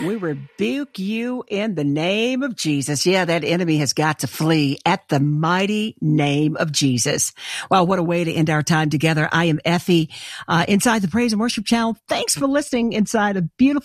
We rebuke you in the name of Jesus. Yeah, that enemy has got to flee at the mighty name of Jesus. Wow, what a way to end our time together. I am Effie, inside the Praise and Worship Channel. Thanks for listening inside a beautiful